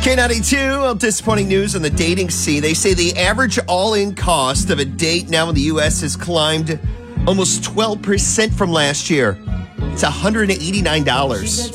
K92, disappointing news on the dating scene. They say the average all-in cost of a date now in the U.S. has climbed almost 12% from last year. It's $189.